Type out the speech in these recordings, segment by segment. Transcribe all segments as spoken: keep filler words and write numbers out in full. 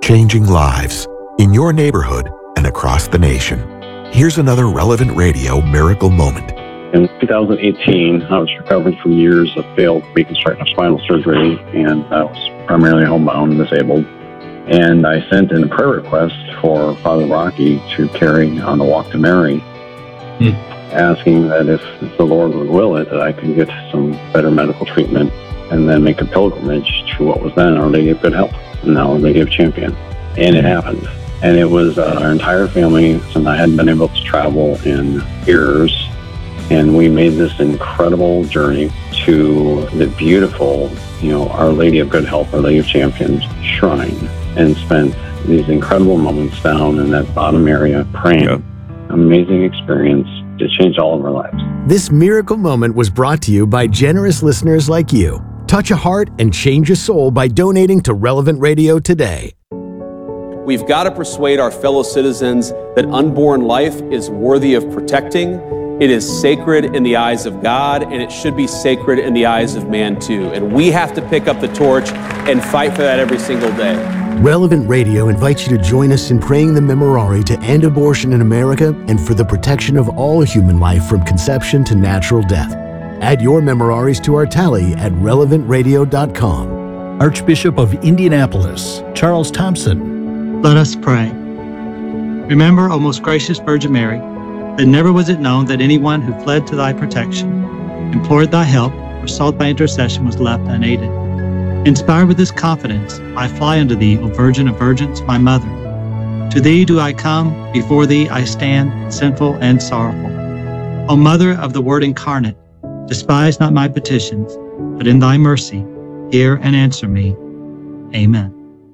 changing lives in your neighborhood and across the nation. Here's another Relevant Radio miracle moment. In two thousand eighteen, I was recovering from years of failed reconstructive spinal surgery, and I was primarily homebound and disabled. And I sent in a prayer request for Father Rocky to carry on the Walk to Mary, hmm. asking that if, if the Lord would will it, that I could get some better medical treatment and then make a pilgrimage to what was then Our Lady of Good Help, and now Our Lady of Champion. And it happened. And it was uh, our entire family, since I hadn't been able to travel in years. And we made this incredible journey to the beautiful, you know, Our Lady of Good Help, Our Lady of Champions shrine, and spent these incredible moments down in that bottom area praying. Yep. Amazing experience to change all of our lives. This miracle moment was brought to you by generous listeners like you. Touch a heart and change a soul by donating to Relevant Radio today. We've got to persuade our fellow citizens that unborn life is worthy of protecting. It is sacred in the eyes of God, and it should be sacred in the eyes of man too. And we have to pick up the torch and fight for that every single day. Relevant Radio invites you to join us in praying the Memorare to end abortion in America and for the protection of all human life from conception to natural death. Add your Memoraries to our tally at relevant radio dot com. Archbishop of Indianapolis, Charles Thompson. Let us pray. Remember, O most gracious Virgin Mary, that never was it known that anyone who fled to thy protection, implored thy help, or sought thy intercession was left unaided. Inspired with this confidence, I fly unto thee, O Virgin of Virgins, my mother. To thee do I come, before thee I stand, sinful and sorrowful. O Mother of the Word incarnate, despise not my petitions, but in thy mercy, hear and answer me. Amen.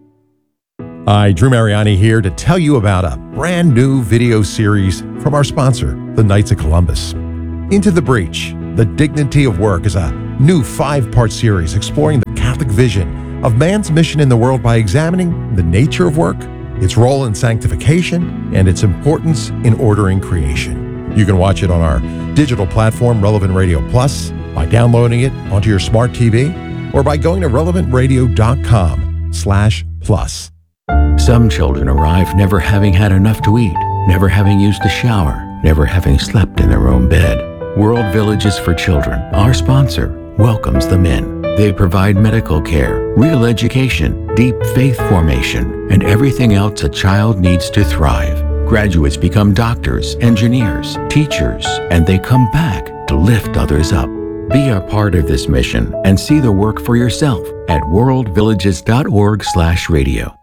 Hi, Drew Mariani here to tell you about a brand new video series from our sponsor, the Knights of Columbus. Into the Breach, The Dignity of Work is a new five-part series exploring the Catholic vision of man's mission in the world by examining the nature of work, its role in sanctification, and its importance in ordering creation. You can watch it on our digital platform, Relevant Radio Plus, by downloading it onto your smart T V, or by going to relevant radio dot com slash plus. Some children arrive never having had enough to eat, never having used a shower, never having slept in their own bed. World Villages for Children, our sponsor, welcomes them in. They provide medical care, real education, deep faith formation, and everything else a child needs to thrive. Graduates become doctors, engineers, teachers, and they come back to lift others up. Be a part of this mission and see the work for yourself at world villages dot org slash radio.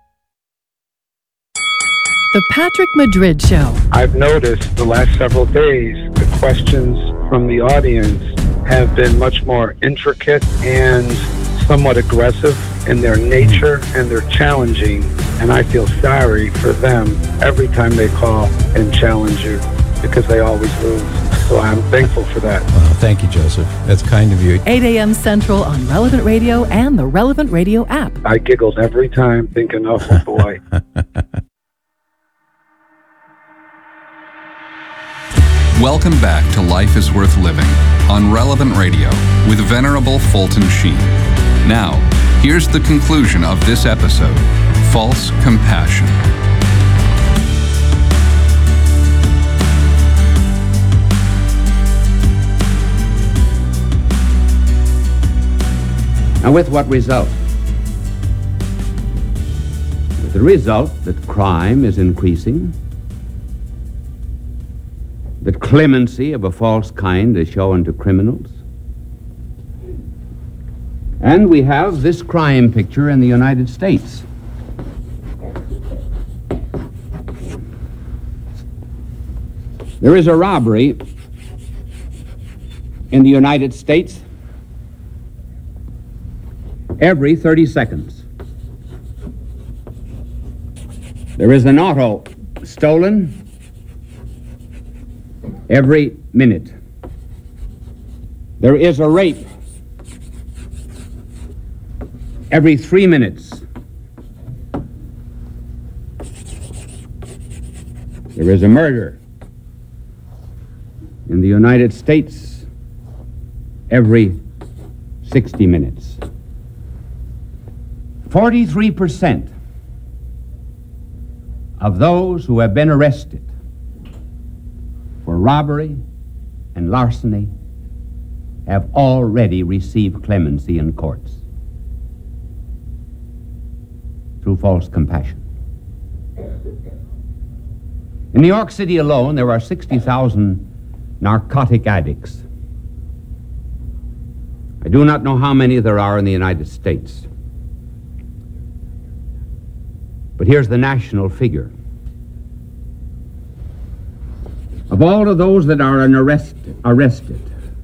The Patrick Madrid Show. I've noticed the last several days, the questions from the audience have been much more intricate and somewhat aggressive in their nature, and they're challenging. And I feel sorry for them every time they call and challenge you, because they always lose. So I'm thankful for that. Well, thank you, Joseph. That's kind of you. eight a.m. Central on Relevant Radio and the Relevant Radio app. I giggled every time thinking, oh boy. Welcome back to Life is Worth Living on Relevant Radio with Venerable Fulton Sheen. Now, here's the conclusion of this episode, False Compassion. And with what result? With the result that crime is increasing, that clemency of a false kind is shown to criminals. And we have this crime picture in the United States. There is a robbery in the United States every thirty seconds. There is an auto stolen every minute. There is a rape every three minutes. There is a murder in the United States every sixty minutes. forty-three percent of those who have been arrested for robbery and larceny have already received clemency in courts through false compassion. In New York City alone, there are sixty thousand narcotic addicts. I do not know how many there are in the United States. But here's the national figure. Of all of those that are arrested, arrested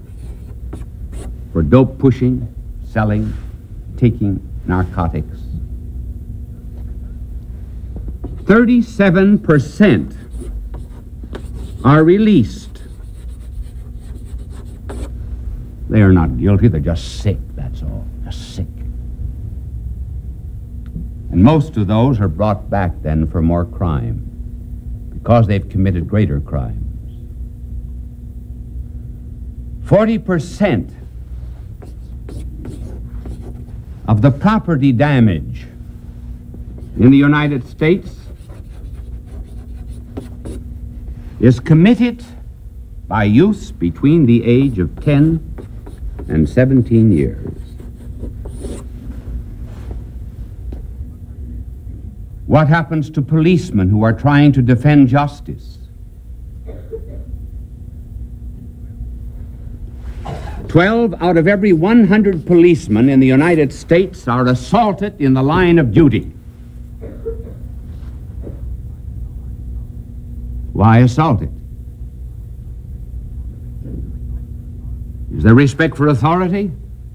for dope pushing, selling, taking narcotics, thirty-seven percent are released. They are not guilty, they're just sick, that's all, just sick. And most of those are brought back then for more crime because they've committed greater crimes. forty percent of the property damage in the United States is committed by youths between the age of ten and seventeen years. What happens to policemen who are trying to defend justice? Twelve out of every one hundred policemen in the United States are assaulted in the line of duty. Why assaulted? Is there respect for authority?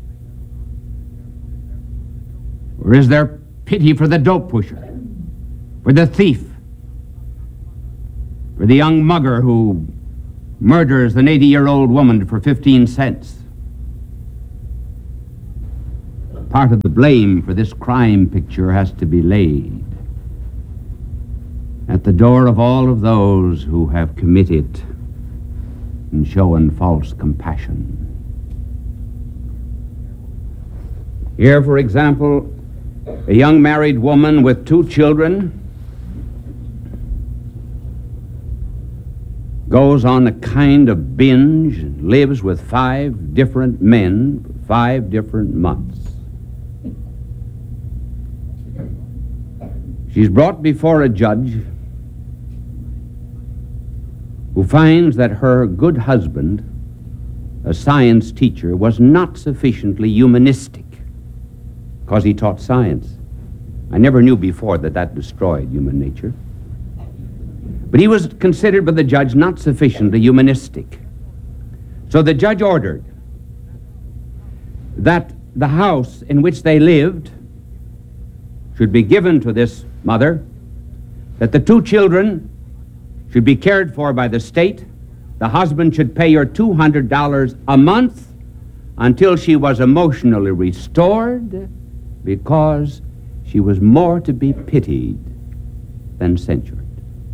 Or is there pity for the dope pusher, for the thief, for the young mugger who murders an eighty-year-old woman for fifteen cents? Part of the blame for this crime picture has to be laid at the door of all of those who have committed and shown false compassion. Here, for example, a young married woman with two children goes on a kind of binge and lives with five different men for five different months. She's brought before a judge who finds that her good husband, a science teacher, was not sufficiently humanistic because he taught science. I never knew before that that destroyed human nature. But he was considered by the judge not sufficiently humanistic. So the judge ordered that the house in which they lived should be given to this mother, that the two children should be cared for by the state. The husband should pay her two hundred dollars a month until she was emotionally restored, because she was more to be pitied than censured.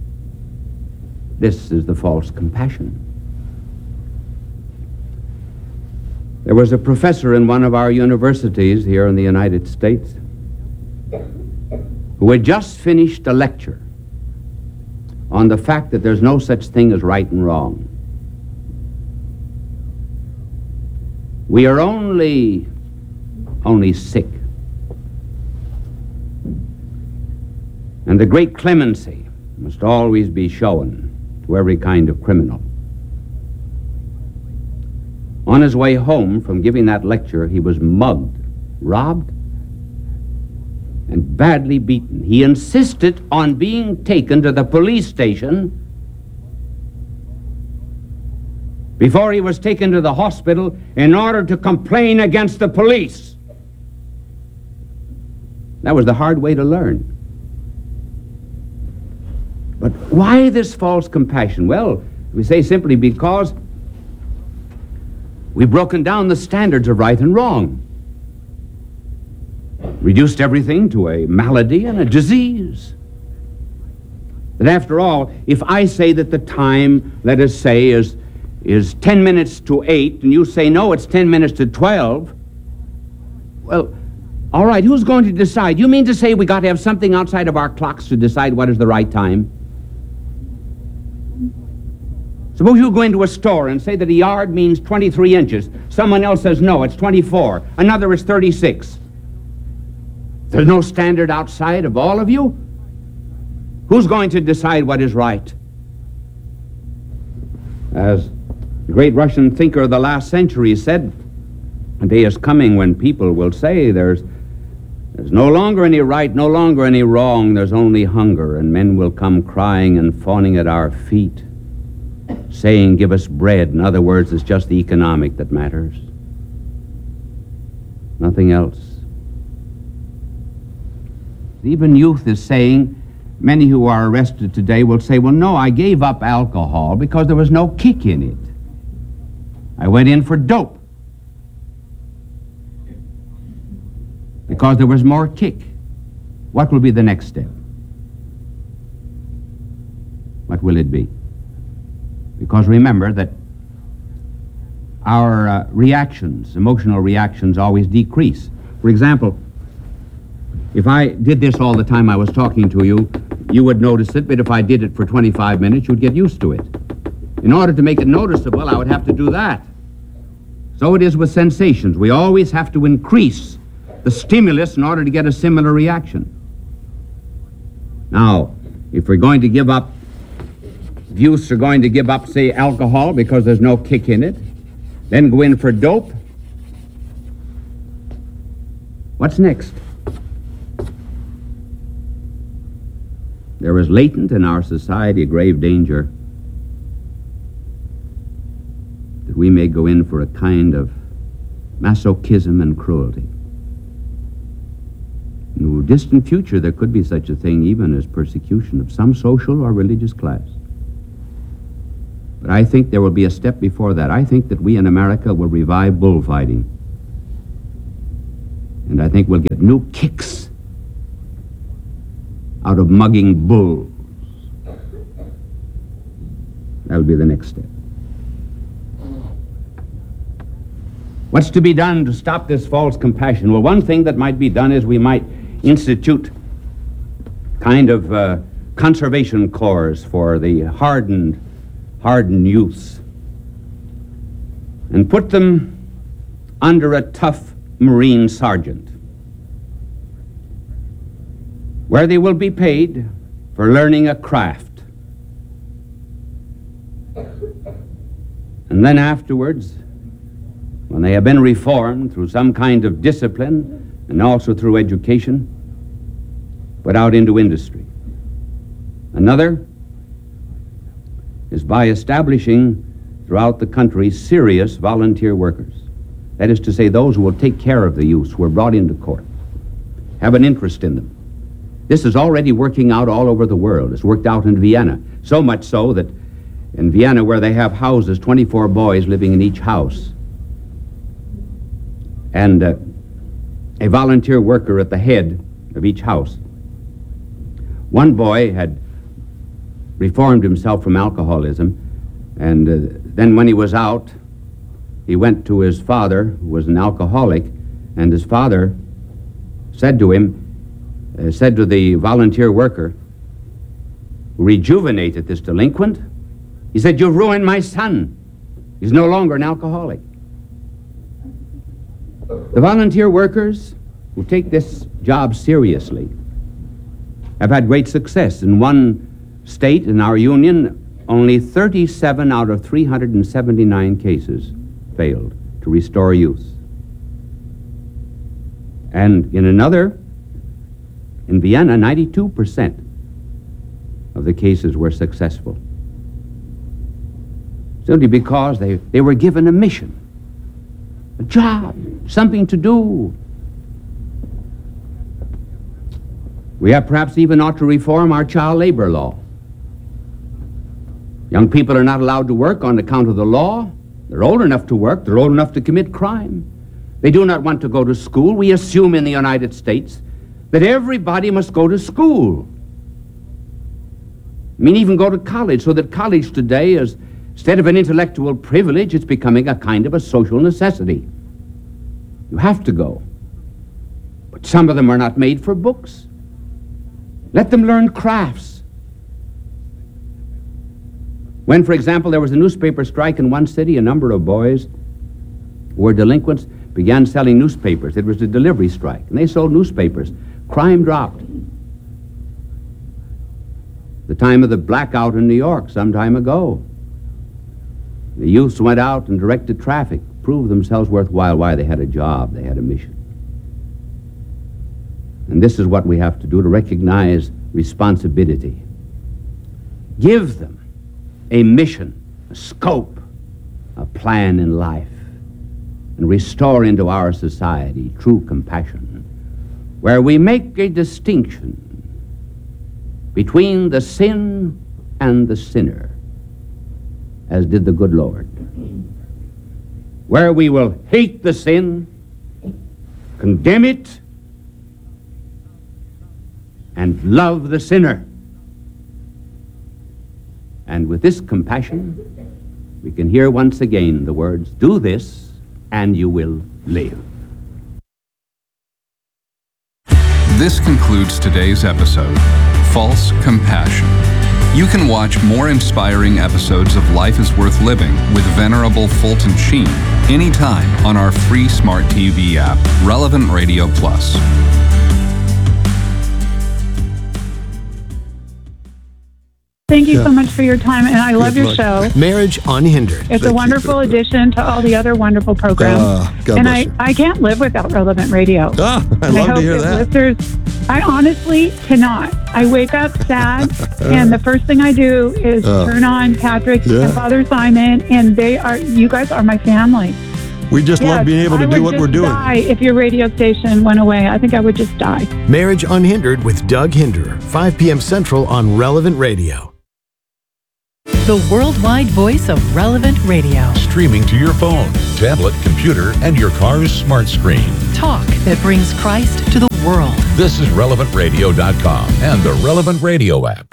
This is the false compassion. There was a professor in one of our universities here in the United States who had just finished a lecture on the fact that there's no such thing as right and wrong. We are only, only sick. And the great clemency must always be shown to every kind of criminal. On his way home from giving that lecture, he was mugged, robbed, and badly beaten. He insisted on being taken to the police station before he was taken to the hospital in order to complain against the police. That was the hard way to learn. But why this false compassion? Well, we say simply because we've broken down the standards of right and wrong. Reduced everything to a malady and a disease. That after all, if I say that the time, let us say, is, is ten minutes to eight, and you say, no, it's ten minutes to twelve, well, All right, who's going to decide? You mean to say we got to have something outside of our clocks to decide what is the right time? Suppose you go into a store and say that a yard means twenty-three inches. Someone else says, no, it's twenty-four. Another is thirty-six. There's no standard outside of all of you? Who's going to decide what is right? As the great Russian thinker of the last century said, a day is coming when people will say there's, there's no longer any right, no longer any wrong, there's only hunger, and men will come crying and fawning at our feet, saying, give us bread. In other words, it's just the economic that matters. Nothing else. Even youth is saying, many who are arrested today will say, well, no, I gave up alcohol because there was no kick in it. I went in for dope because there was more kick. What will be the next step? What will it be? Because remember that our uh, reactions, emotional reactions, always decrease. For example, if I did this all the time I was talking to you, you would notice it, but if I did it for twenty-five minutes, you'd get used to it. In order to make it noticeable, I would have to do that. So it is with sensations. We always have to increase the stimulus in order to get a similar reaction. Now, if we're going to give up, if youths are going to give up, say, alcohol because there's no kick in it, then go in for dope, what's next? There is latent in our society a grave danger that we may go in for a kind of masochism and cruelty. In the distant future, there could be such a thing even as persecution of some social or religious class. But I think there will be a step before that. I think that we in America will revive bullfighting. And I think we'll get new kicks out of mugging bulls. That'll be the next step. What's to be done to stop this false compassion? Well, one thing that might be done is we might institute kind of uh, conservation corps for the hardened, hardened youths and put them under a tough Marine sergeant, where they will be paid for learning a craft. And then afterwards, when they have been reformed through some kind of discipline and also through education, put out into industry. Another is by establishing throughout the country serious volunteer workers. That is to say, those who will take care of the youths who are brought into court, have an interest in them. This is already working out all over the world. It's worked out in Vienna, so much so that in Vienna, where they have houses, twenty-four boys living in each house, and uh, a volunteer worker at the head of each house. One boy had reformed himself from alcoholism, and uh, then when he was out, he went to his father, who was an alcoholic, and his father said to him, uh, said to the volunteer worker who rejuvenated this delinquent, he said, "You've ruined my son. He's no longer an alcoholic." The volunteer workers who take this job seriously have had great success. In one state in our union, only thirty-seven out of three hundred seventy-nine cases failed to restore youth. And in another, in Vienna, ninety-two percent of the cases were successful. Simply because they, they were given a mission, a job, something to do. We have perhaps even ought to reform our child labor law. Young people are not allowed to work on account of the law. They're old enough to work. They're old enough to commit crime. They do not want to go to school. We assume in the United States that everybody must go to school. I mean, even go to college, so that college today is, instead of an intellectual privilege, it's becoming a kind of a social necessity. You have to go. But some of them are not made for books. Let them learn crafts. When, for example, there was a newspaper strike in one city, a number of boys who were delinquents began selling newspapers. It was a delivery strike, and they sold newspapers. Crime dropped. The time of the blackout in New York some time ago, the youths went out and directed traffic, proved themselves worthwhile. Why? They had a job, they had a mission. And this is what we have to do, to recognize responsibility. Give them a mission, a scope, a plan in life, and restore into our society true compassion, where we make a distinction between the sin and the sinner, as did the good Lord, where we will hate the sin, condemn it, and love the sinner. And with this compassion, we can hear once again the words, "Do this, and you will live." This concludes today's episode, False Compassion. You can watch more inspiring episodes of Life is Worth Living with Venerable Fulton Sheen anytime on our free Smart T V app, Relevant Radio Plus. Thank you so much for your time, and I love Good your luck. show. Marriage Unhindered. It's a wonderful addition to all the other wonderful programs. Ah, God and bless I, you. I can't live without Relevant Radio. Ah, I And love hope to hear that. Listeners, I honestly cannot. I wake up sad, and the first thing I do is Oh. turn on Patrick Yeah. and Father Simon, and they are, you guys are my family. We just Yes, love being able to I do would what just we're doing. Die if your radio station went away. I think I would just die. Marriage Unhindered with Doug Hinderer, five p.m. Central on Relevant Radio. The worldwide voice of Relevant Radio. Streaming to your phone, tablet, computer, and your car's smart screen. Talk that brings Christ to the world. This is relevant radio dot com and the Relevant Radio app.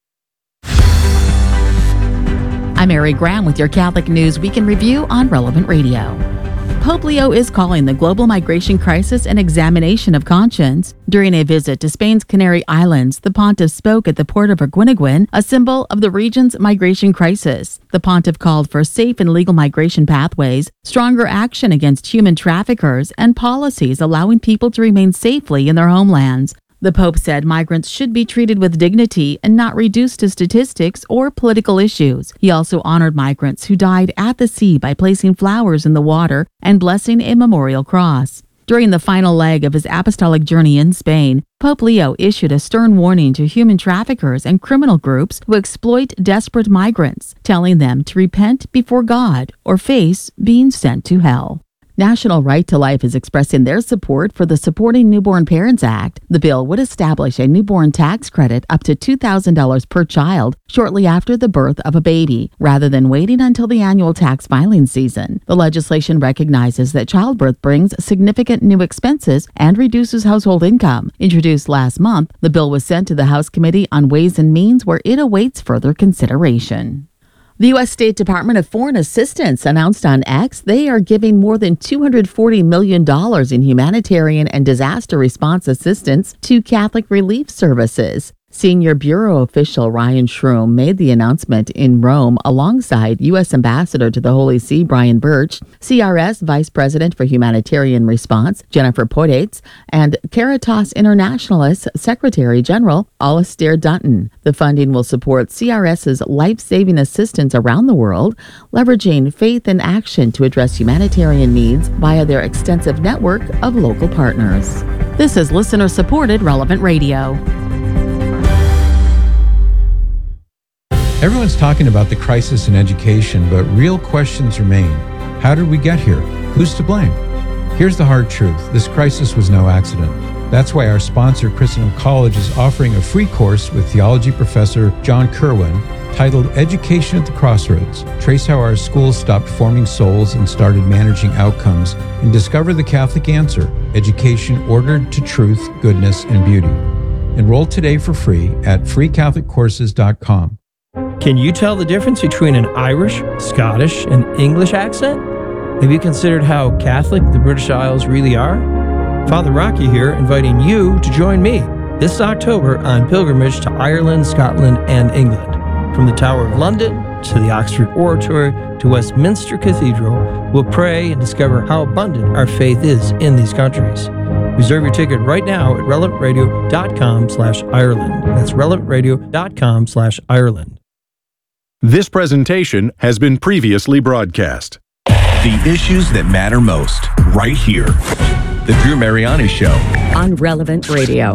I'm Mary Graham with your Catholic News Week in Review on Relevant Radio. Pope Leo is calling the global migration crisis an examination of conscience. During a visit to Spain's Canary Islands, the pontiff spoke at the port of Erguineguin, a symbol of the region's migration crisis. The pontiff called for safe and legal migration pathways, stronger action against human traffickers, and policies allowing people to remain safely in their homelands. The Pope said migrants should be treated with dignity and not reduced to statistics or political issues. He also honored migrants who died at the sea by placing flowers in the water and blessing a memorial cross. During the final leg of his apostolic journey in Spain, Pope Leo issued a stern warning to human traffickers and criminal groups who exploit desperate migrants, telling them to repent before God or face being sent to hell. National Right to Life is expressing their support for the Supporting Newborn Parents Act. The bill would establish a newborn tax credit up to two thousand dollars per child shortly after the birth of a baby, rather than waiting until the annual tax filing season. The legislation recognizes that childbirth brings significant new expenses and reduces household income. Introduced last month, the bill was sent to the House Committee on Ways and Means, where it awaits further consideration. The U S State Department of Foreign Assistance announced on X they are giving more than two hundred forty million dollars in humanitarian and disaster response assistance to Catholic Relief Services. Senior Bureau official Ryan Shroom made the announcement in Rome alongside U S Ambassador to the Holy See Brian Birch, C R S Vice President for Humanitarian Response Jennifer Podates, and Caritas Internationalist Secretary General Alistair Dutton. The funding will support CRS's life-saving assistance around the world, leveraging faith and action to address humanitarian needs via their extensive network of local partners. This is listener-supported Relevant Radio. Everyone's talking about the crisis in education, but real questions remain. How did we get here? Who's to blame? Here's the hard truth. This crisis was no accident. That's why our sponsor, Christendom College, is offering a free course with theology professor John Kerwin titled Education at the Crossroads. Trace how our schools stopped forming souls and started managing outcomes, and discover the Catholic answer, education ordered to truth, goodness, and beauty. Enroll today for free at free catholic courses dot com. Can you tell the difference between an Irish, Scottish, and English accent? Have you considered how Catholic the British Isles really are? Father Rocky here, inviting you to join me this October on pilgrimage to Ireland, Scotland, and England. From the Tower of London to the Oxford Oratory to Westminster Cathedral, we'll pray and discover how abundant our faith is in these countries. Reserve your ticket right now at relevantradio.com slash Ireland. That's relevantradio.com slash Ireland. This presentation has been previously broadcast. The issues that matter most, right here. The Drew Mariani Show. On Relevant Radio.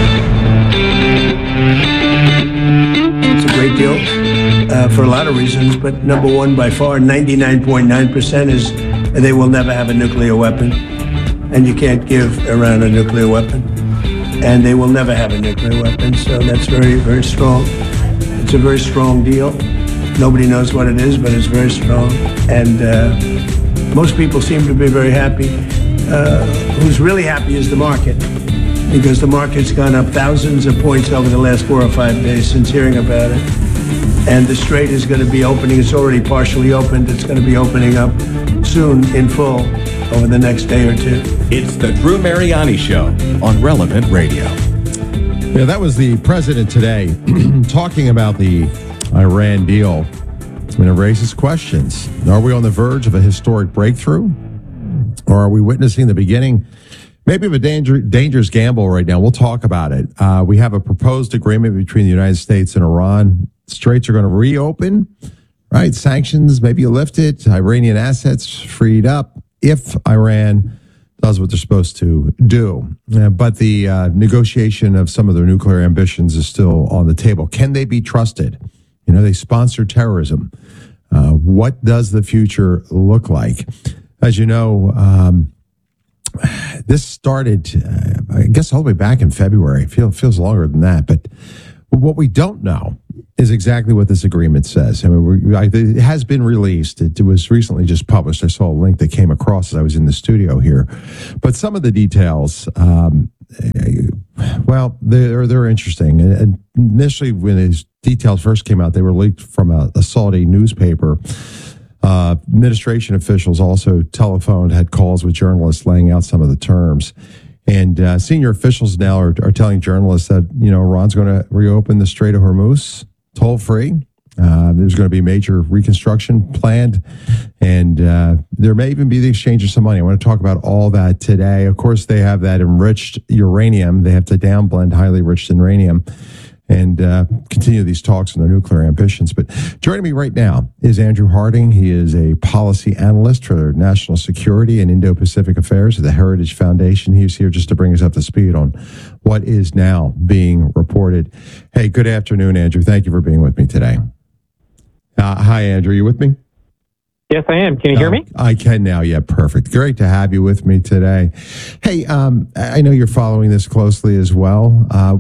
It's a great deal uh, for a lot of reasons, but number one, by far, ninety-nine point nine percent is they will never have a nuclear weapon. And you can't give Iran a nuclear weapon. And they will never have a nuclear weapon, so that's very, very strong. It's a very strong deal. Nobody knows what it is, but it's very strong. And uh, most people seem to be very happy. Uh, who's really happy is the market, because the market's gone up thousands of points over the last four or five days since hearing about it. And the Strait is going to be opening. It's already partially opened. It's going to be opening up soon in full over the next day or two. It's the Drew Mariani Show on Relevant Radio. Yeah, that was the president today talking about the Iran deal. I mean, it raises questions. Are we on the verge of a historic breakthrough? Or are we witnessing the beginning, maybe of a danger, dangerous gamble right now? We'll talk about it. Uh, we have a proposed agreement between the United States and Iran. Straits are going to reopen, right? Sanctions maybe lifted, Iranian assets freed up if Iran does what they're supposed to do. Uh, but the uh, negotiation of some of their nuclear ambitions is still on the table. Can they be trusted? You know, they sponsor terrorism. Uh, what does the future look like? As you know, um, this started, uh, I guess, all the way back in February. It feel, feels longer than that. But what we don't know is exactly what this agreement says. I mean, we're, I, it has been released. It, it was recently just published. I saw a link that came across as I was in the studio here. But some of the details, um, well, they're, they're interesting. And initially, when these details first came out, they were leaked from a, a Saudi newspaper. Uh, administration officials also telephoned, had calls with journalists laying out some of the terms. And uh, senior officials now are, are telling journalists that, you know, Iran's going to reopen the Strait of Hormuz toll-free. Uh, there's going to be major reconstruction planned. And uh, there may even be the exchange of some money. I want to talk about all that today. Of course, they have that enriched uranium. They have to downblend highly enriched uranium and uh, continue these talks on their nuclear ambitions. But joining me right now is Andrew Harding. He is a policy analyst for national security and Indo-Pacific affairs at the Heritage Foundation. He's here just to bring us up to speed on what is now being reported. Hey, good afternoon, Andrew. Thank you for being with me today. Uh, hi, Andrew. You with me? Yes, I am. Can you hear me? Uh, I can now. Yeah, perfect. Great to have you with me today. Hey, um, I know you're following this closely as well. Uh,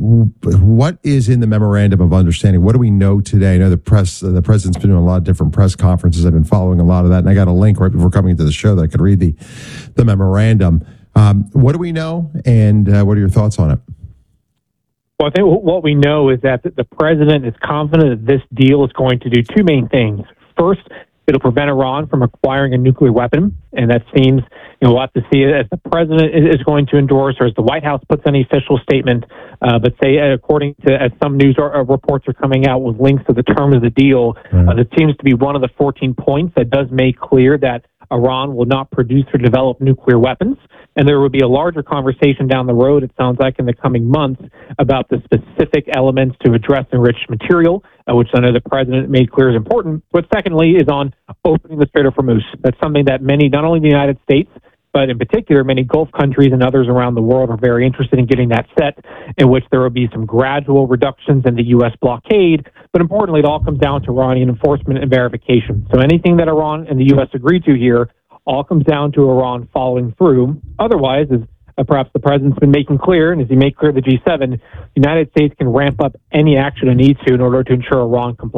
what is in the memorandum of understanding? What do we know today? I know the press, uh, the president's been doing a lot of different press conferences. I've been following a lot of that, and I got a link right before coming into the show that I could read the, the memorandum. Um, what do we know, and uh, what are your thoughts on it? Well, I think what we know is that the president is confident that this deal is going to do two main things. First, it'll prevent Iran from acquiring a nuclear weapon, and that seems, you know, we'll have to see it as the president is going to endorse or as the White House puts any official statement. Uh, but say, according to as some news or, or reports are coming out with links to the terms of the deal, mm. uh, that seems to be one of the fourteen points that does make clear that Iran will not produce or develop nuclear weapons. And there will be a larger conversation down the road, it sounds like, in the coming months about the specific elements to address enriched material, uh, which I know the president made clear is important. But secondly is on opening the Strait of Hormuz. That's something that many, not only the United States, but in particular, many Gulf countries and others around the world are very interested in getting that set, in which there will be some gradual reductions in the U S blockade. But importantly, it all comes down to Iranian enforcement and verification. So anything that Iran and the U S agree to here all comes down to Iran following through. Otherwise, as uh, perhaps the president's been making clear, and as he made clear to the G seven, the United States can ramp up any action it needs to in order to ensure Iran complies.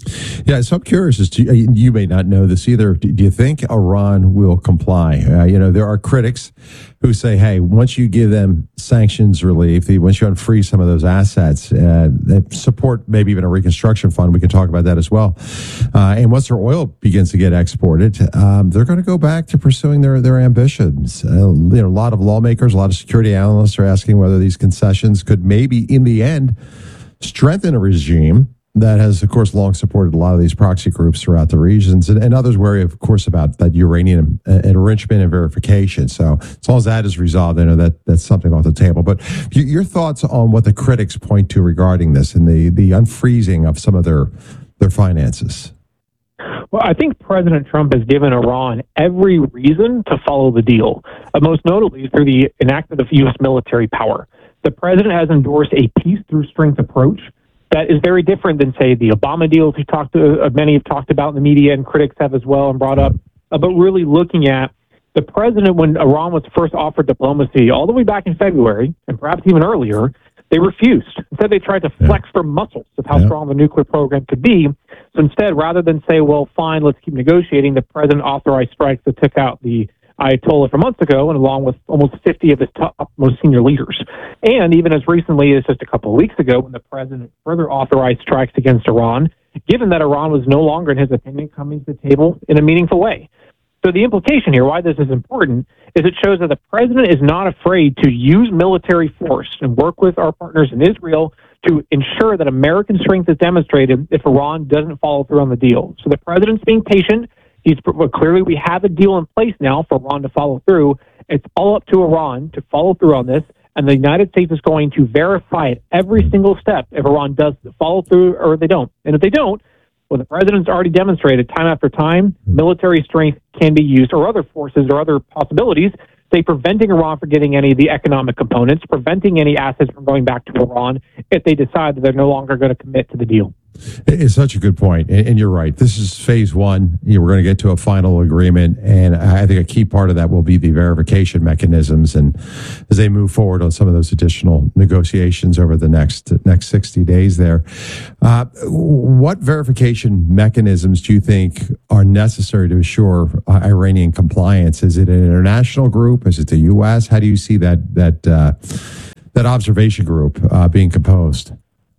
Yeah, so I'm curious as to, you may not know this either. Do you think Iran will comply? Uh, you know, there are critics who say, hey, once you give them sanctions relief, once you unfreeze some of those assets, uh, they support maybe even a reconstruction fund. We can talk about that as well. Uh, and once their oil begins to get exported, um, they're going to go back to pursuing their, their ambitions. Uh, you know, a lot of lawmakers, a lot of security analysts are asking whether these concessions could maybe, in the end, strengthen a regime that has, of course, long supported a lot of these proxy groups throughout the regions, and, and others worry, of course, about that uranium enrichment and verification. So as long as that is resolved, I know that that's something off the table. But your, your thoughts on what the critics point to regarding this and the, the unfreezing of some of their their finances? Well, I think President Trump has given Iran every reason to follow the deal, uh, most notably through the enactment of U S military power. The president has endorsed a peace through strength approach that is very different than, say, the Obama deals we talked to, uh, many have talked about in the media and critics have as well and brought up, uh, but really looking at the president when Iran was first offered diplomacy all the way back in February, and perhaps even earlier, they refused. Instead, they tried to flex their muscles of how yeah. strong the nuclear program could be. So instead, rather than say, well, fine, let's keep negotiating, the president authorized strikes that took out the Ayatollah from months ago, and along with almost fifty of his top most senior leaders. And even as recently as just a couple of weeks ago, when the president further authorized strikes against Iran, given that Iran was no longer, in his opinion, coming to the table in a meaningful way. So the implication here, why this is important, is it shows that the president is not afraid to use military force and work with our partners in Israel to ensure that American strength is demonstrated if Iran doesn't follow through on the deal. So the president's being patient. He's well, clearly we have a deal in place now for Iran to follow through. It's all up to Iran to follow through on this, and the United States is going to verify it every single step if Iran does follow through or they don't. And if they don't, well, the president's already demonstrated time after time military strength can be used, or other forces or other possibilities, say preventing Iran from getting any of the economic components, preventing any assets from going back to Iran if they decide that they're no longer going to commit to the deal. It's such a good point, and you're right. This is phase one. You know, we're going to get to a final agreement, and I think a key part of that will be the verification mechanisms, and as they move forward on some of those additional negotiations over the next next sixty days there. Uh, what verification mechanisms do you think are necessary to assure uh, Iranian compliance? Is it an international group? Is it the U S? How do you see that, that, uh, that observation group uh, being composed?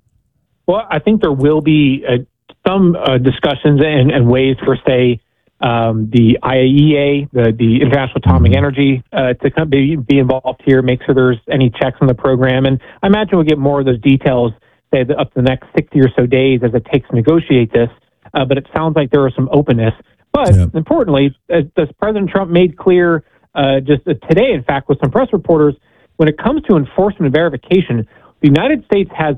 Well, I think there will be uh, some uh, discussions and, and ways for, say, um, the I A E A, the, the International Atomic Energy, uh, to come be, be involved here, make sure there's any checks on the program. And I imagine we'll get more of those details, say, the, up to the next sixty or so days as it takes to negotiate this. Uh, but it sounds like there is some openness. But yeah. importantly, as, as President Trump made clear uh, just today, in fact, with some press reporters, when it comes to enforcement and verification, the United States has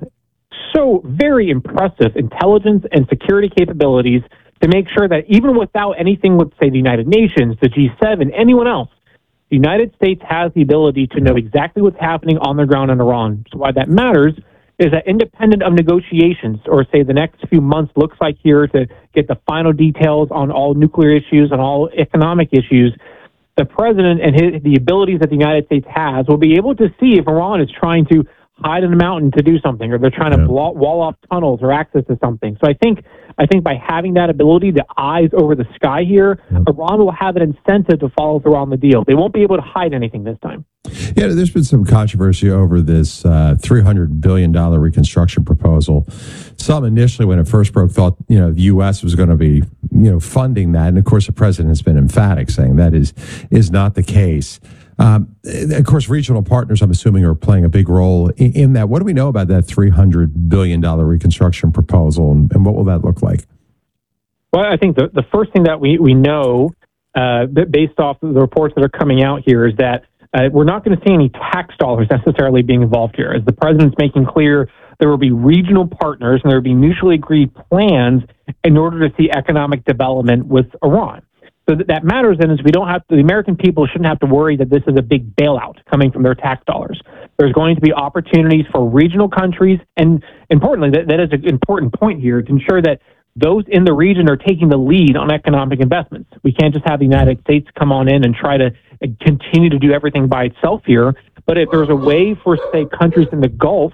so very impressive intelligence and security capabilities to make sure that even without anything with, say, the United Nations, the G seven, anyone else, the United States has the ability to know exactly what's happening on the ground in Iran. So why that matters is that independent of negotiations, or say the next few months looks like here to get the final details on all nuclear issues, on all economic issues, the president and his, the abilities that the United States has will be able to see if Iran is trying to hide in a mountain to do something, or they're trying to yeah. blow, wall off tunnels or access to something. So I think I think by having that ability, the eyes over the sky here, yeah. Iran will have an incentive to follow through on the deal. They won't be able to hide anything this time. Yeah, there's been some controversy over this uh, three hundred billion dollars reconstruction proposal. Some initially, when it first broke, thought, you know, the U S was going to be, you know, funding that. And of course, the president has been emphatic, saying that is is not the case. Um, of course, regional partners, I'm assuming, are playing a big role in, in that. What do we know about that three hundred billion dollars reconstruction proposal, and, and what will that look like? Well, I think the, the first thing that we, we know, uh, based off of the reports that are coming out here, is that uh, we're not going to see any tax dollars necessarily being involved here. As the president's making clear, there will be regional partners and there will be mutually agreed plans in order to see economic development with Iran. So that, that matters then is we don't have to, the American people shouldn't have to worry that this is a big bailout coming from their tax dollars. There's going to be opportunities for regional countries, and importantly, that, that is an important point here, to ensure that those in the region are taking the lead on economic investments. We can't just have the United States come on in and try to continue to do everything by itself here. But if there's a way for, say, countries in the Gulf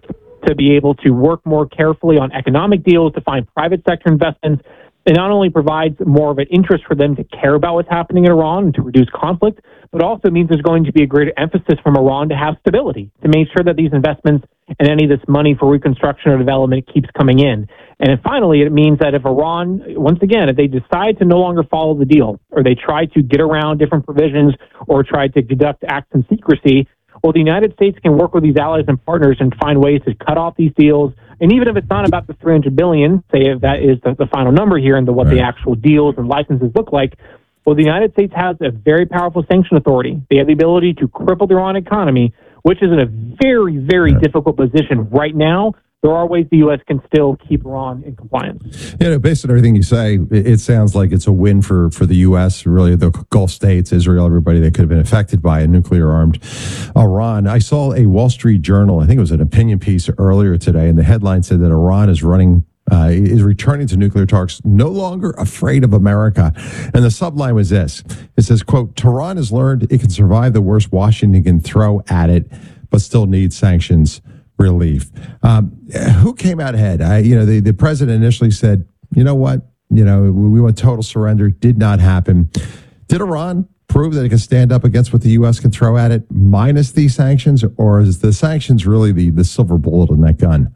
to be able to work more carefully on economic deals, to find private sector investments. It not only provides more of an interest for them to care about what's happening in Iran and to reduce conflict, but also means there's going to be a greater emphasis from Iran to have stability, to make sure that these investments and any of this money for reconstruction or development keeps coming in. And then finally, it means that if Iran, once again, if they decide to no longer follow the deal, or they try to get around different provisions or try to conduct acts in secrecy, well, the United States can work with these allies and partners and find ways to cut off these deals. And even if it's not about the three hundred billion dollars, say if that is the, the final number here and the, what right. the actual deals and licenses look like, well, the United States has a very powerful sanction authority. They have the ability to cripple the Iran economy, which is in a very, very right. difficult position right now. There are ways the U S can still keep Iran in compliance. You know, based on everything you say, it, it sounds like it's a win for, for the U S, really the Gulf states, Israel, everybody that could have been affected by a nuclear-armed Iran. I saw a Wall Street Journal, I think it was an opinion piece earlier today, and the headline said that Iran is running Uh, is returning to nuclear talks, no longer afraid of America. And the subline was this. It says, quote, Tehran has learned it can survive the worst Washington can throw at it, but still needs sanctions relief. Um, who came out ahead? I, you know, the, the president initially said, you know what, you know, we, we want total surrender. Did not happen. Did Iran prove that it can stand up against what the U S can throw at it minus these sanctions, or is the sanctions really the, the silver bullet in that gun?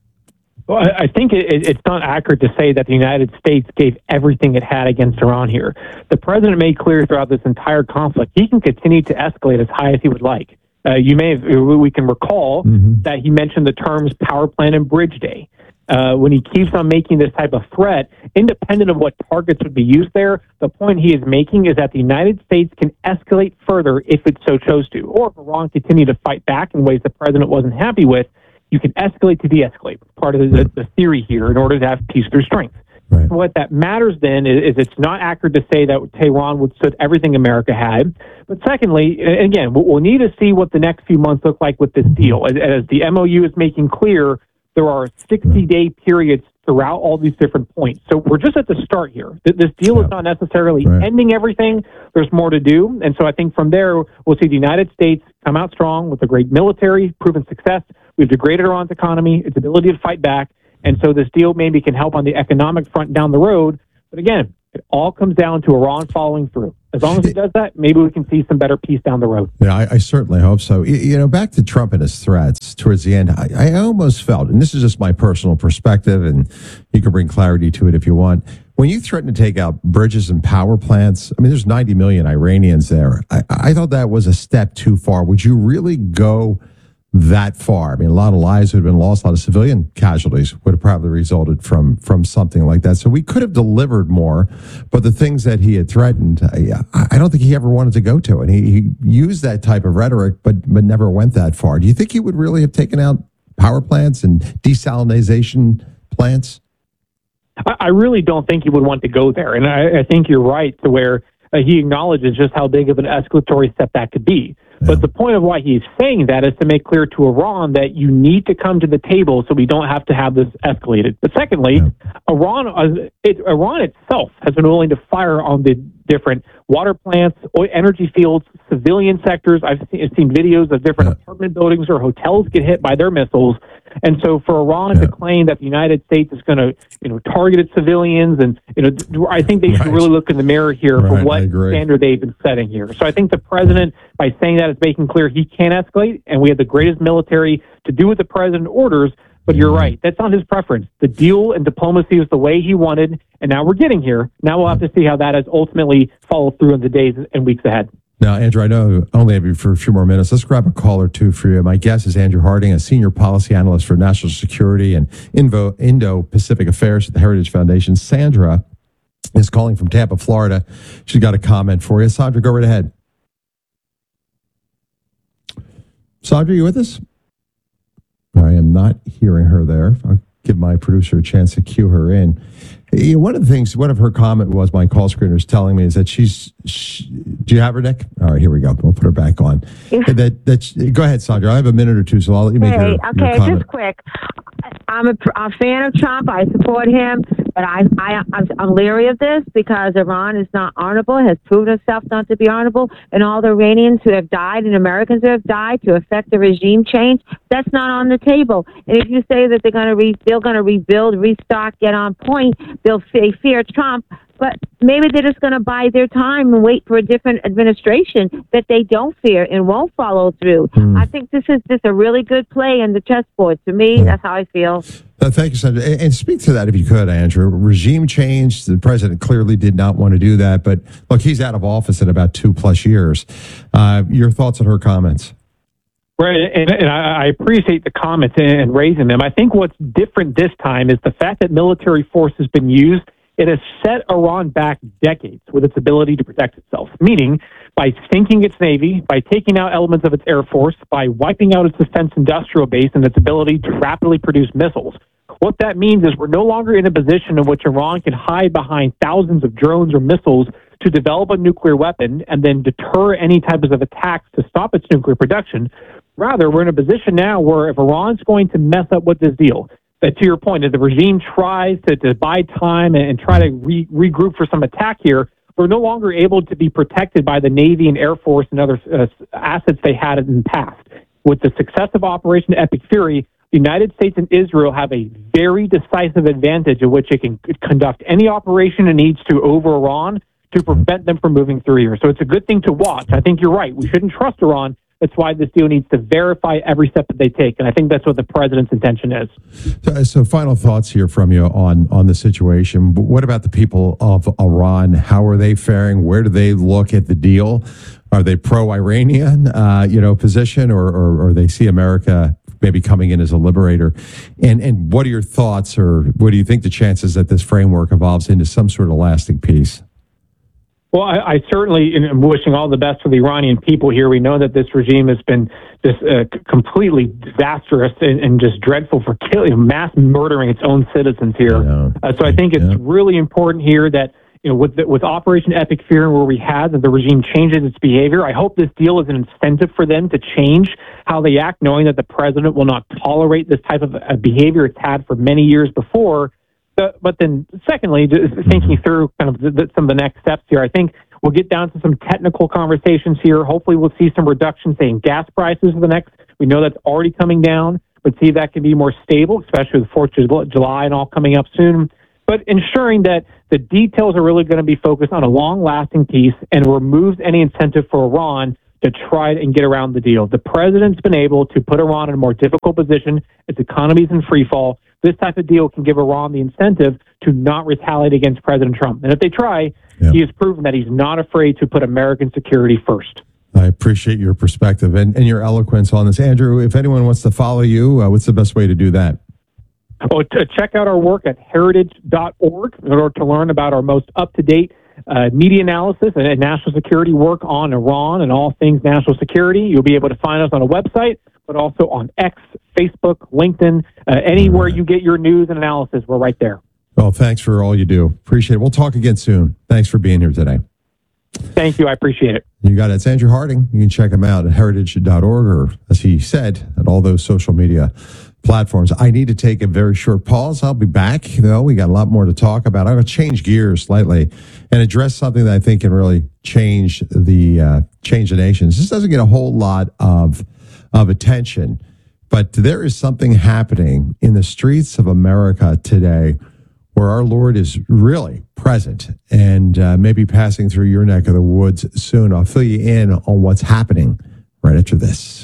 Well, I think it, it's not accurate to say that the United States gave everything it had against Iran here. The president made clear throughout this entire conflict he can continue to escalate as high as he would like. Uh, you may have, we can recall mm-hmm. that he mentioned the terms power plant and bridge day. Uh, when he keeps on making this type of threat, independent of what targets would be used there, the point he is making is that the United States can escalate further if it so chose to, or if Iran continued to fight back in ways the president wasn't happy with. You can escalate to de-escalate. Part of the, the theory here in order to have peace through strength. Right. What that matters then is, is it's not accurate to say that Tehran would stood everything America had. But secondly, again, we'll need to see what the next few months look like with this deal. As, as the M O U is making clear, there are sixty-day periods throughout all these different points. So we're just at the start here. This deal yeah. is not necessarily right. ending everything. There's more to do. And so I think from there, we'll see the United States come out strong with a great military, proven success. We've degraded Iran's economy, its ability to fight back. And so this deal maybe can help on the economic front down the road. But again, it all comes down to Iran following through. As long as it does that, maybe we can see some better peace down the road. Yeah, I, I certainly hope so. You, you know, back to Trump and his threats towards the end, I, I almost felt, and this is just my personal perspective, and you can bring clarity to it if you want. When you threaten to take out bridges and power plants, I mean, there's ninety million Iranians there. I, I thought that was a step too far. Would you really go that far? I mean, a lot of lives would have been lost, a lot of civilian casualties would have probably resulted from from something like that. So we could have delivered more, but the things that he had threatened, I, I don't think he ever wanted to go to. And he, he used that type of rhetoric, but but never went that far. Do you think he would really have taken out power plants and desalination plants? I really don't think he would want to go there. And I, I think you're right to where uh, he acknowledges just how big of an escalatory step that could be. But the point of why he's saying that is to make clear to Iran that you need to come to the table so we don't have to have this escalated. But secondly, yeah. Iran, uh, it, Iran itself has been willing to fire on the different water plants, oil, energy fields, civilian sectors. I've seen, I've seen videos of different yeah. apartment buildings or hotels get hit by their missiles. And so for Iran yeah. to claim that the United States is going to, you know, target its civilians, and, you know, I think they right. should really look in the mirror here right, for what standard they've been setting here. So I think the president, by saying that, is making clear he can't escalate, and we have the greatest military to do what the president orders. But you're right. That's not his preference. The deal and diplomacy is the way he wanted, and now we're getting here. Now we'll have to see how that has ultimately followed through in the days and weeks ahead. Now, Andrew, I know I only have you for a few more minutes. Let's grab a call or two for you. My guest is Andrew Harding, a senior policy analyst for national security and Indo-Pacific affairs at the Heritage Foundation. Sandra is calling from Tampa, Florida. She's got a comment for you. Sandra, go right ahead. Sandra, you with us? I am not hearing her there. I'll give my producer a chance to cue her in. One of the things, one of her comment was, my call screener is telling me, is that she's, she, do you have her, Nick? All right, here we go. We'll put her back on. that, that she, go ahead, Sandra. I have a minute or two, so I'll let you make hey, your, okay, your comment. Just quick. I'm a, a fan of Trump. I support him. But I, I, I'm leery of this because Iran is not honorable, has proven itself not to be honorable, and all the Iranians who have died and Americans who have died to affect the regime change, that's not on the table. And if you say that they're going to re, they're going to rebuild, restock, get on point, they'll they fear Trump. But maybe they're just going to bide their time and wait for a different administration that they don't fear and won't follow through. Mm. I think this is just a really good play in the chessboard. To me, mm. that's how I feel. Uh, thank you, Senator. And, and speak to that if you could, Andrew. Regime change, the president clearly did not want to do that. But look, he's out of office in about two plus years. Uh, your thoughts on her comments? Right, and, and I, I appreciate the comments and raising them. I think what's different this time is the fact that military force has been used. It has set Iran back decades with its ability to protect itself, meaning by sinking its navy, by taking out elements of its air force, by wiping out its defense industrial base and its ability to rapidly produce missiles. What that means is we're no longer in a position in which Iran can hide behind thousands of drones or missiles to develop a nuclear weapon and then deter any types of attacks to stop its nuclear production. Rather, we're in a position now where if Iran's going to mess up with this deal, that to your point, if the regime tries to, to buy time and, and try to re, regroup for some attack here, we're no longer able to be protected by the Navy and Air Force and other uh, assets they had in the past. With the success of Operation Epic Fury, the United States and Israel have a very decisive advantage in which it can conduct any operation it needs to over Iran to prevent them from moving through here. So it's a good thing to watch. I think you're right. We shouldn't trust Iran. That's why this deal needs to verify every step that they take. And I think that's what the president's intention is. So, so final thoughts here from you on, on the situation. What about the people of Iran? How are they faring? Where do they look at the deal? Are they pro-Iranian, uh, you know, position, or, or, or they see America maybe coming in as a liberator? And, and what are your thoughts, or what do you think the chances that this framework evolves into some sort of lasting peace? Well, I, I certainly am wishing all the best for the Iranian people here. We know that this regime has been just uh, completely disastrous and, and just dreadful for killing, mass murdering its own citizens here. Yeah. Uh, so I think it's yeah. really important here that, you know, with the, with Operation Epic Fury, where we had that the regime changes its behavior. I hope this deal is an incentive for them to change how they act, knowing that the president will not tolerate this type of uh, behavior it's had for many years before. But then, secondly, just thinking through kind of the, the, some of the next steps here, I think we'll get down to some technical conversations here. Hopefully, we'll see some reductions, say, in gas prices for the next. We know that's already coming down, but see if that can be more stable, especially with Fourth of July and all coming up soon. But ensuring that the details are really going to be focused on a long-lasting peace and removes any incentive for Iran to try and get around the deal. The president's been able to put Iran in a more difficult position. Its economy is in free fall. This type of deal can give Iran the incentive to not retaliate against President Trump. And if they try, yeah. he has proven that he's not afraid to put American security first. I appreciate your perspective and, and your eloquence on this. Andrew, if anyone wants to follow you, uh, what's the best way to do that? Oh, to check out our work at heritage dot org in order to learn about our most up-to-date uh, media analysis and, and national security work on Iran and all things national security. You'll be able to find us on a website, but also on X, Facebook, LinkedIn, uh, anywhere right. you get your news and analysis, we're right there. Well, thanks for all you do. Appreciate it. We'll talk again soon. Thanks for being here today. Thank you. I appreciate it. You got it. It's Andrew Harding. You can check him out at heritage dot org or, as he said, at all those social media platforms. I need to take a very short pause. I'll be back, though. We got a lot more to talk about. I'm going to change gears slightly and address something that I think can really change the uh, change the nations. This doesn't get a whole lot of of attention, but there is something happening in the streets of America today where our Lord is really present and uh, maybe passing through your neck of the woods soon. I'll fill you in on what's happening right after this.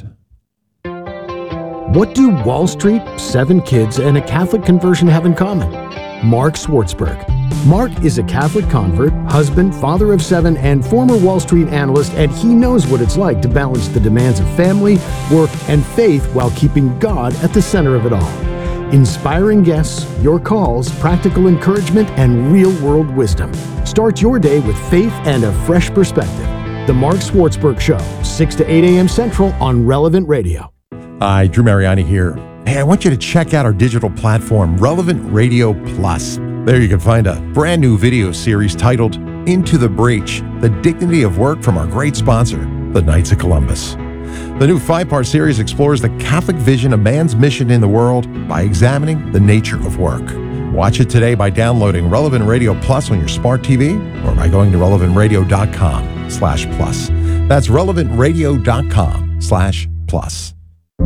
What do Wall Street, seven kids, and a Catholic conversion have in common? Mark Swartzberg. Mark is a Catholic convert, husband, father of seven, and former Wall Street analyst, and he knows what it's like to balance the demands of family, work, and faith while keeping God at the center of it all. Inspiring guests, your calls, practical encouragement, and real-world wisdom. Start your day with faith and a fresh perspective. The Mark Swartzberg Show, six to eight a.m. Central on Relevant Radio. Hi, Drew Mariani here. Hey, I want you to check out our digital platform, Relevant Radio Plus. There you can find a brand new video series titled Into the Breach, The Dignity of Work from our great sponsor, the Knights of Columbus. The new five-part series explores the Catholic vision of man's mission in the world by examining the nature of work. Watch it today by downloading Relevant Radio Plus on your smart T V or by going to relevant radio dot com slash plus. That's relevant radio dot com slash plus.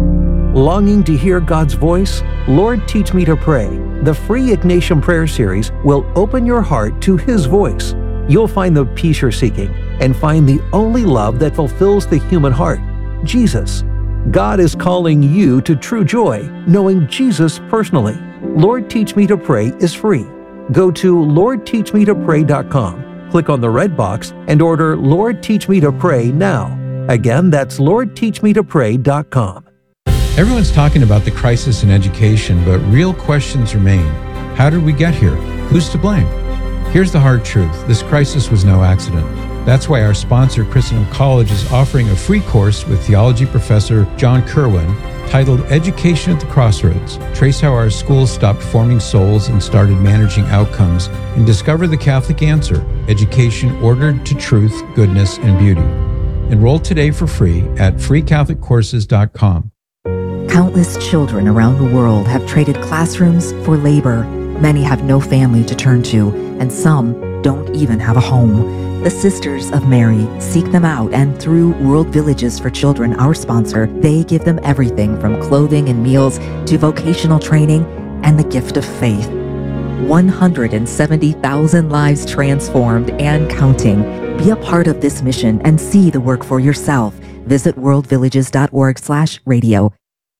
Longing to hear God's voice? Lord, Teach Me to Pray. The free Ignatian Prayer Series will open your heart to His voice. You'll find the peace you're seeking and find the only love that fulfills the human heart, Jesus. God is calling you to true joy, knowing Jesus personally. Lord, Teach Me to Pray is free. Go to lord teach me to pray dot com, click on the red box, and order Lord, Teach Me to Pray now. Again, that's lord teach me to pray dot com. Everyone's talking about the crisis in education, but real questions remain. How did we get here? Who's to blame? Here's the hard truth. This crisis was no accident. That's why our sponsor, Christendom College, is offering a free course with theology professor John Kerwin titled Education at the Crossroads. Trace how our schools stopped forming souls and started managing outcomes, and discover the Catholic answer, education ordered to truth, goodness, and beauty. Enroll today for free at free catholic courses dot com. Countless children around the world have traded classrooms for labor. Many have no family to turn to, and some don't even have a home. The Sisters of Mary seek them out, and through World Villages for Children, our sponsor, they give them everything from clothing and meals to vocational training and the gift of faith. one hundred seventy thousand lives transformed and counting. Be a part of this mission and see the work for yourself. Visit world villages dot org slash radio.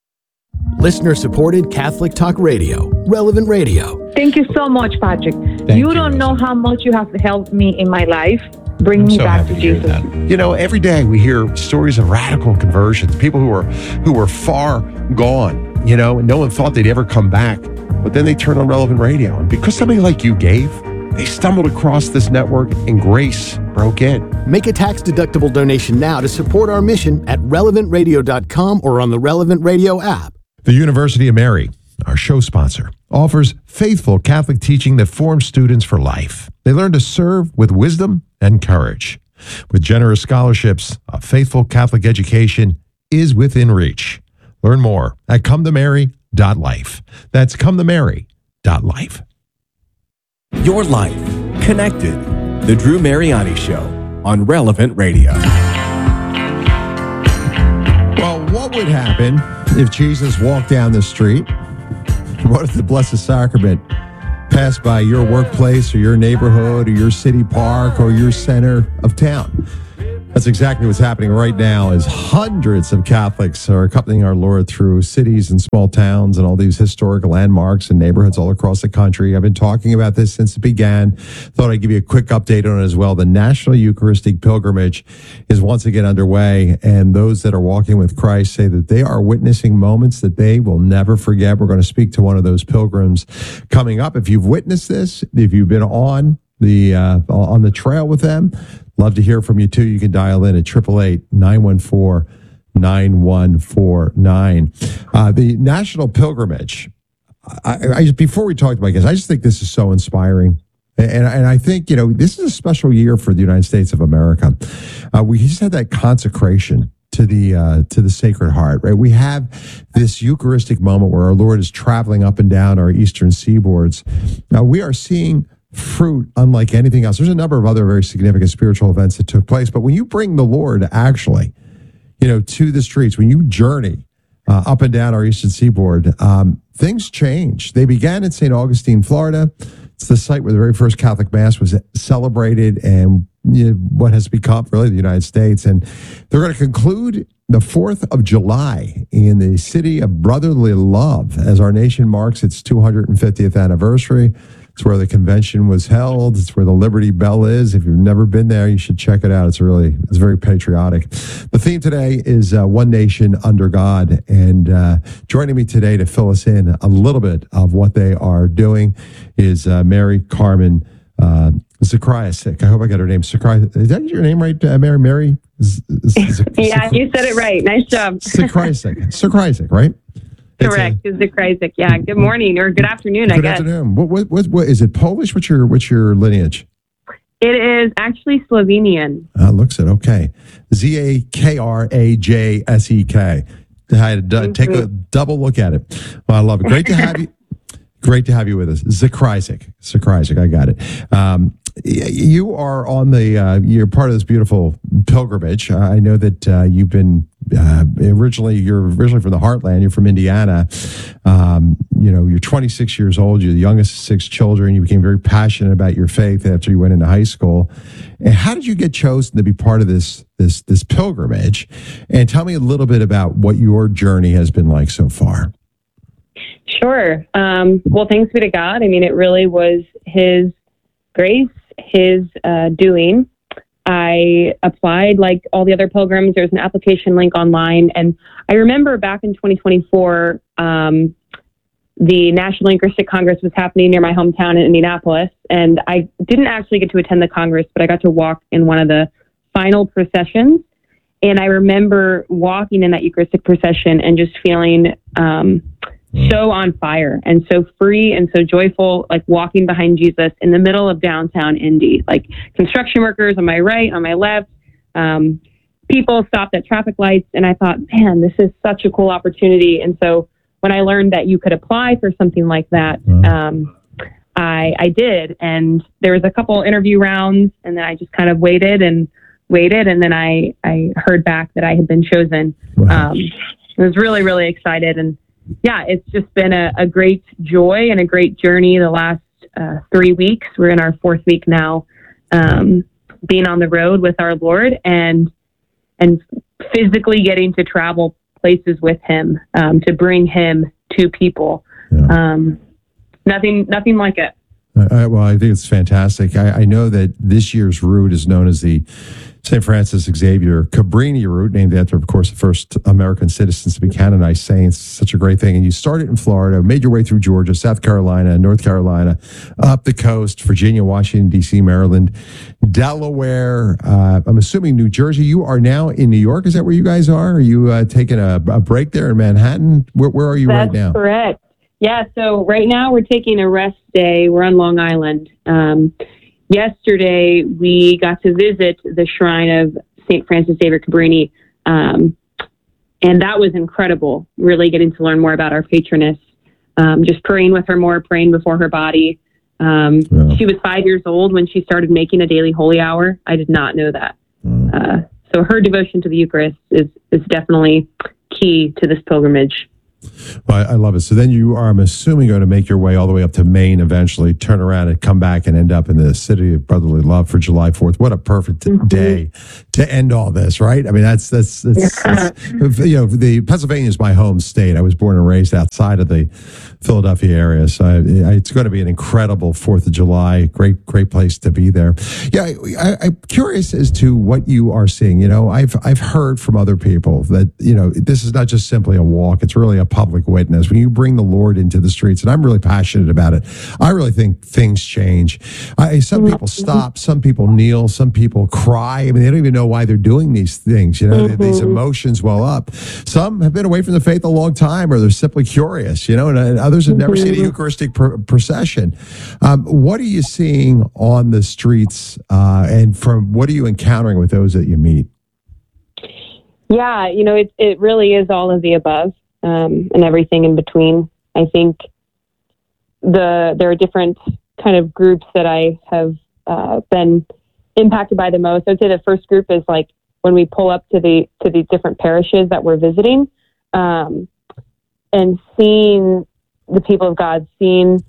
Listener-supported Catholic Talk Radio, Relevant Radio. Thank you so much, Patrick. Thank you, you, don't Rosa. know how much you have helped me in my life. Bring I'm me so back happy to hear Jesus. that. You know, every day we hear stories of radical conversions, people who are who were far gone, you know, and no one thought they'd ever come back. But then they turned on Relevant Radio. And because somebody like you gave, they stumbled across this network and grace broke in. Make a tax-deductible donation now to support our mission at relevant radio dot com or on the Relevant Radio app. The University of Mary, our show sponsor, offers faithful Catholic teaching that forms students for life. They learn to serve with wisdom and courage. With generous scholarships, a faithful Catholic education is within reach. Learn more at come to mary dot life. That's come to mary dot life. Your life connected. The Drew Mariani Show on Relevant Radio. Well, what would happen if Jesus walked down the street? What if the Blessed Sacrament passed by your workplace or your neighborhood or your city park or your center of town? That's exactly what's happening right now, as hundreds of Catholics are accompanying our Lord through cities and small towns and all these historic landmarks and neighborhoods all across the country. I've been talking about this since it began. Thought I'd give you a quick update on it as well. The National Eucharistic Pilgrimage is once again underway, and those that are walking with Christ say that they are witnessing moments that they will never forget. We're going to speak to one of those pilgrims coming up. If you've witnessed this, if you've been on the uh, on the trail with them, love to hear from you too. You can dial in at eight eight eight, nine one four, nine one four nine. Uh, the National Pilgrimage, I, I, before we talk about this, I just think this is so inspiring. And, and I think, you know, this is a special year for the United States of America. Uh, we just had that consecration to the uh, to the Sacred Heart, right? We have this Eucharistic moment where our Lord is traveling up and down our eastern seaboards. Now, we are seeing fruit unlike anything else. There's a number of other very significant spiritual events that took place, but when you bring the Lord actually, you know, to the streets, when you journey uh, up and down our eastern seaboard, um, things change. They began in Saint Augustine, Florida. It's the site where the very first Catholic Mass was celebrated, and you know, what has become really the United States. And they're going to conclude the fourth of July in the city of brotherly love as our nation marks its two hundred fiftieth anniversary. It's where the convention was held. It's where the Liberty Bell is. If you've never been there, you should check it out. It's really, it's very patriotic. The theme today is uh, One Nation Under God. And uh, joining me today to fill us in a little bit of what they are doing is uh, Mary Carmen uh, Zakriasik. I hope I got her name. Zakriasik. Is that your name right, uh, Mary? Mary? Z- Z- Z- yeah, you said it right. Nice job. Zakriasik. Zakriasik, right? Correct. Is it Zakriasik? Yeah. Good morning or good afternoon, Good I guess. afternoon. What, what, what, what, is it Polish? What's your, what's your lineage? It is actually Slovenian. Uh, looks it. Okay. Z A K R A J S E K. I had to d- take a double look at it. Well, I love it. Great to have you. Great to have you with us. Zakryzek. Zakryzek, I got it. Um, you are on the, uh, you're part of this beautiful pilgrimage. Uh, I know that uh, you've been uh, originally, you're originally from the heartland. You're from Indiana. Um, you know, you're twenty-six years old. You're the youngest of six children. You became very passionate about your faith after you went into high school. And how did you get chosen to be part of this, this, this pilgrimage? And tell me a little bit about what your journey has been like so far. Sure. Um, well, thanks be to God. I mean, it really was His grace, His uh, doing. I applied like all the other pilgrims. There's an application link online. And I remember back in twenty twenty-four, um, the National Eucharistic Congress was happening near my hometown in Indianapolis. And I didn't actually get to attend the Congress, but I got to walk in one of the final processions. And I remember walking in that Eucharistic procession and just feeling um, so on fire and so free and so joyful, like walking behind Jesus in the middle of downtown Indy, like construction workers on my right, on my left, um, people stopped at traffic lights. And I thought, man, this is such a cool opportunity. And so when I learned that you could apply for something like that, um, I, I did. And there was a couple interview rounds, and then I just kind of waited and waited. And then I, I heard back that I had been chosen. Wow. Um, I was really, really excited. And yeah, it's just been a, a great joy and a great journey the last uh, three weeks. We're in our fourth week now, um, being on the road with our Lord and and physically getting to travel places with Him, um, to bring Him to people. Yeah. Um, nothing, nothing like it. Uh, well, I think it's fantastic. I, I know that this year's route is known as the Saint Francis Xavier Cabrini route, named after, of course, the first American citizens to be canonized saints. Such a great thing. And you started in Florida, made your way through Georgia, South Carolina, North Carolina, up the coast, Virginia, Washington, D C, Maryland, Delaware. Uh, I'm assuming New Jersey. You are now in New York. Is that where you guys are? Are you uh, taking a, a break there in Manhattan? Where, where are you That's right now? Correct. Yeah, so right now we're taking a rest day. We're on Long Island. Um, yesterday, we got to visit the shrine of Saint Francis Xavier Cabrini, um, and that was incredible, really getting to learn more about our patroness, um, just praying with her more, praying before her body. Um, Yeah. She was five years old when she started making a daily holy hour. I did not know that. Uh, so her devotion to the Eucharist is, is definitely key to this pilgrimage. Well, I, I love it. So then you are, I'm assuming, going to make your way all the way up to Maine eventually, turn around and come back and end up in the city of brotherly love for July fourth. What a perfect Mm-hmm. day to end all this, right? I mean, that's, that's, that's, that's you know, the Pennsylvania is my home state. I was born and raised outside of the Philadelphia area. So I, I, it's going to be an incredible fourth of July. Great, great place to be there. Yeah. I, I, I'm curious as to what you are seeing. You know, I've, I've heard from other people that, you know, this is not just simply a walk. It's really a public witness. When you bring the Lord into the streets, and I'm really passionate about it, I really think things change. I, some people stop, some people kneel, some people cry. I mean, they don't even know why they're doing these things. You know, Mm-hmm. these emotions well up. Some have been away from the faith a long time, or they're simply curious, you know, and, and others have never seen a Eucharistic pr- procession. Um, what are you seeing on the streets, uh, and from what are you encountering with those that you meet? Yeah, you know, it it really is all of the above, um, and everything in between. I think the there are different kind of groups that I have uh, been impacted by the most. I'd say the first group is like when we pull up to the to the different parishes that we're visiting, um, and seeing the people of God, seeing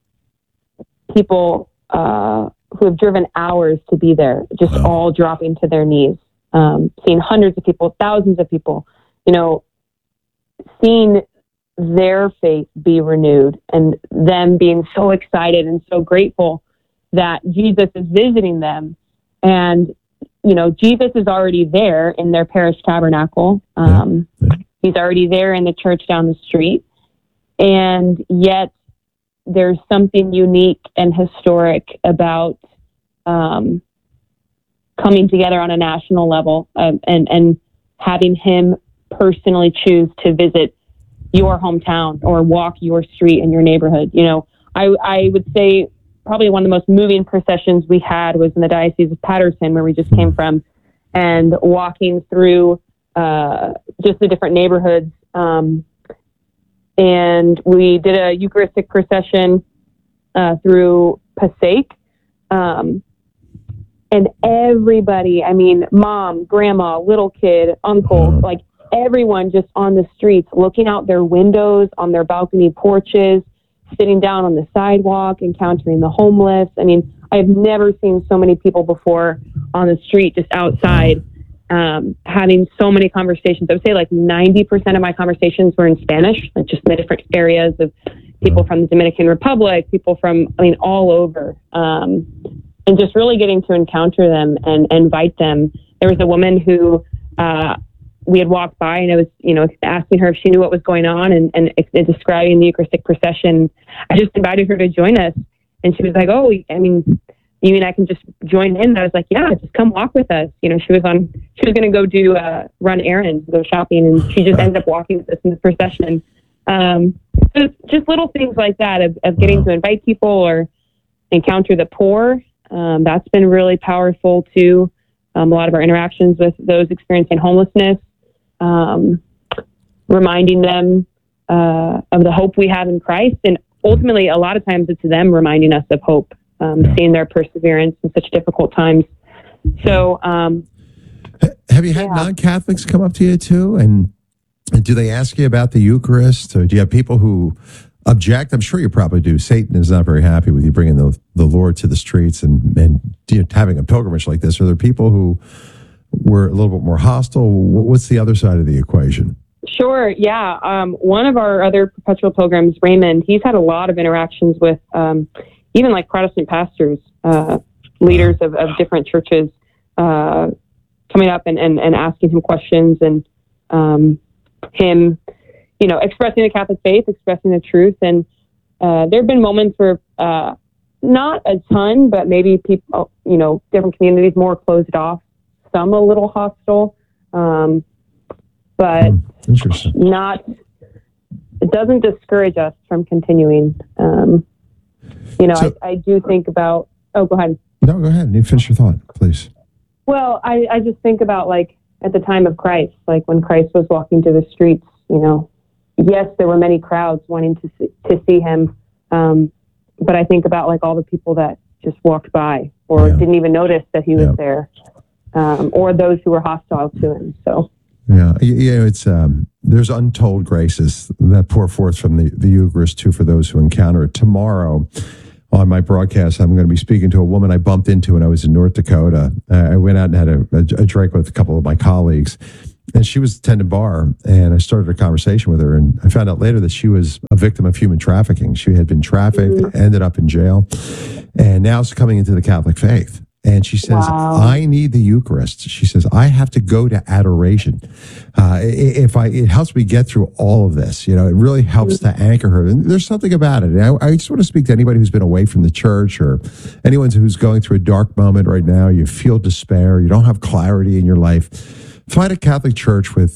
people uh, who have driven hours to be there, just Wow. all dropping to their knees. Um, seeing hundreds of people, thousands of people, you know, seeing their faith be renewed and them being so excited and so grateful that Jesus is visiting them. And, you know, Jesus is already there in their parish tabernacle. Um, he's already there in the church down the street. And yet there's something unique and historic about um, coming together on a national level, um, and, and having him personally choose to visit your hometown or walk your street in your neighborhood. You know, I, I would say probably one of the most moving processions we had was in the Diocese of Patterson, where we just came from, and walking through uh, just the different neighborhoods, um, and we did a Eucharistic procession uh, through Passaic. Um, and everybody, I mean, mom, grandma, little kid, uncle, like everyone just on the streets, looking out their windows, on their balcony porches, sitting down on the sidewalk, encountering the homeless. I mean, I've never seen so many people before on the street, just outside, um, having so many conversations. I would say like ninety percent of my conversations were in Spanish, like just in the different areas of people from the Dominican Republic, people from, I mean, all over. Um, and just really getting to encounter them and, and invite them. There was a woman who uh, we had walked by, and I was, you know, asking her if she knew what was going on, and, and, and describing the Eucharistic procession. I just invited her to join us, and she was like, "Oh, I mean, you mean I can just join in?" And I was like, "Yeah, just come walk with us." You know, she was on, she was going to go do uh, run errands, go shopping, and she just ended up walking with us in the procession. Um, so just little things like that of, of getting to invite people or encounter the poor. Um, that's been really powerful too. Um, a lot of our interactions with those experiencing homelessness, um, reminding them uh, of the hope we have in Christ. And ultimately, a lot of times it's them reminding us of hope, um, yeah. seeing their perseverance in such difficult times. So, um, have you had yeah. non-Catholics come up to you too? And, and do they ask you about the Eucharist? Or do you have people who object? I'm sure you probably do. Satan is not very happy with you bringing the, the Lord to the streets and, and you know, having a pilgrimage like this. Are there people who were a little bit more hostile? What's the other side of the equation? Sure, yeah. Um, one of our other perpetual pilgrims, Raymond, he's had a lot of interactions with um, even like Protestant pastors, uh, leaders of, of different churches, uh, coming up and, and, and asking him questions, and um, him, you know, expressing the Catholic faith, expressing the truth. And uh, there have been moments where, uh, not a ton, but maybe people, you know, different communities more closed off, some a little hostile, um, but Interesting. not, it doesn't discourage us from continuing. Um, you know, So- I, I do think about, oh, go ahead. No, go ahead. You finish your thought, please. Well, I, I just think about like at the time of Christ, like when Christ was walking through the streets, you know, yes, there were many crowds wanting to see, to see him. Um, but I think about like all the people that just walked by or Yeah. didn't even notice that he was Yeah. there, um, or those who were hostile to him. So, Yeah, y- you know, it's um, there's untold graces that pour forth from the, the Eucharist too for those who encounter it. Tomorrow on my broadcast, I'm going to be speaking to a woman I bumped into when I was in North Dakota. Uh, I went out and had a, a, a drink with a couple of my colleagues, and she was attending bar, and I started a conversation with her, and I found out later that she was a victim of human trafficking. She had been trafficked, Mm-hmm. ended up in jail, and now is coming into the Catholic faith. And she says, Wow. I need the Eucharist. She says, I have to go to adoration. Uh, i- if I, it helps me get through all of this. You know, it really helps to anchor her. And there's something about it. And I, I just want to speak to anybody who's been away from the church, or anyone who's going through a dark moment right now. You feel despair. You don't have clarity in your life. Find a Catholic church with